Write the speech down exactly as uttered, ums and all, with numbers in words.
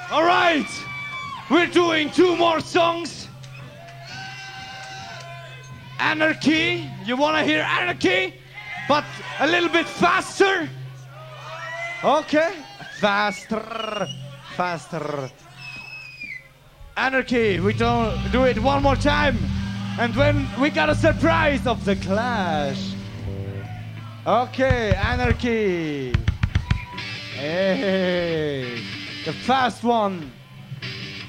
All right, we're doing two more songs. Anarchy, you wanna hear Anarchy? But a little bit faster? Okay, faster, faster. Anarchy, we don't do it one more time. And when we got a surprise of the Clash. Okay, Anarchy. Hey, the fast one.